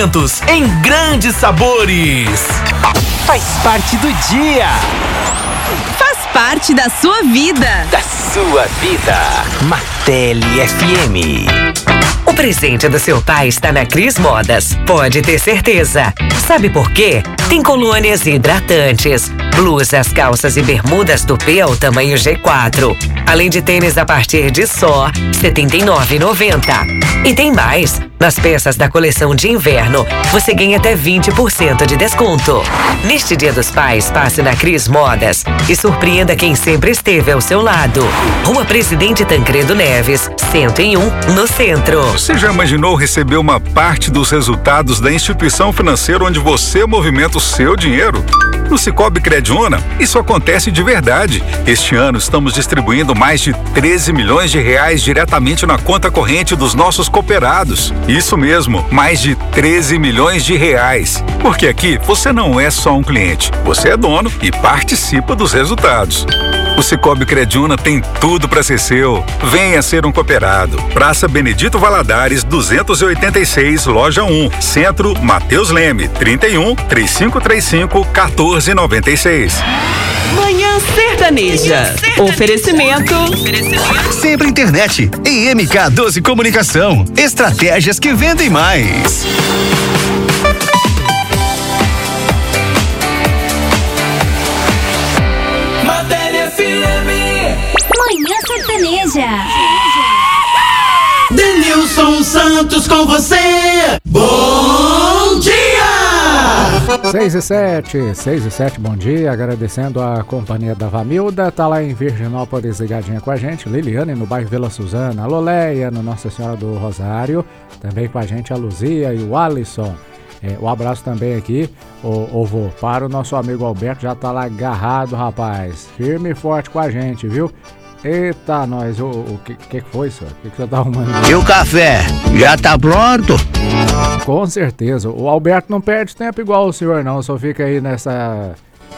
Em grandes sabores. Faz parte do dia. Faz parte da sua vida. Da sua vida. Martele FM. O presente do seu pai está na Cris Modas. Pode ter certeza. Sabe por quê? Tem colônias hidratantes, blusas, calças e bermudas do P ao tamanho G4. Além de tênis a partir de só R$ 79,90. E tem mais. Nas peças da coleção de inverno, você ganha até 20% de desconto. Neste Dia dos Pais, passe na Cris Modas e surpreenda quem sempre esteve ao seu lado. Rua Presidente Tancredo Neves, 101, no centro. Você já imaginou receber uma parte dos resultados da instituição financeira onde você movimenta o seu dinheiro? No Sicoob Crediúna, isso acontece de verdade. Este ano estamos distribuindo mais de 13 milhões de reais diretamente na conta corrente dos nossos cooperados. Isso mesmo, mais de 13 milhões de reais. Porque aqui você não é só um cliente, você é dono e participa dos resultados. O Sicoob Crediúna tem tudo para ser seu. Venha ser um cooperado. Praça Benedito Valadares, 286, Loja 1, Centro, Mateus Leme, 31 3535 1496. Manhã Sertaneja. Oferecimento. Sempre Internet e MK12 Comunicação. Estratégias que vendem mais. Manhã Sertaneja. Denilson Santos com você. Bom dia! 6h07, bom dia, agradecendo a companhia da Vamilda, tá lá em Virginópolis ligadinha com a gente, Liliane no bairro Vila Suzana, a Loleia no Nossa Senhora do Rosário, também com a gente a Luzia e o Alisson. Um abraço também aqui, vô, para o nosso amigo Alberto, já tá lá agarrado, rapaz, firme e forte com a gente, viu? Eita, nós, o que foi, senhor? O que você tá arrumando? E o café? Já tá pronto? Com certeza. O Alberto não perde tempo igual o senhor, não. Só fica aí nessa...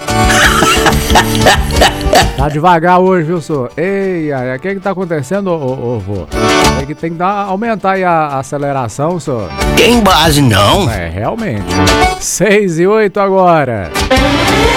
Tá devagar hoje, viu, senhor? Ei, o que tá acontecendo, vô? É que tem que aumentar aí a aceleração, senhor. Tem base, não? É, realmente. 6h08 agora.